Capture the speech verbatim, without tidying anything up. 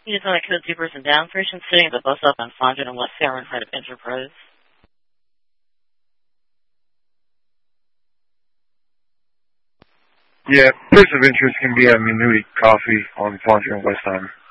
You just want to code two person down. Person sitting at the bus stop on Fondren and West Tower in front of Enterprise. Yeah, place of interest can be at Minui Coffee on Fondren and West Tower.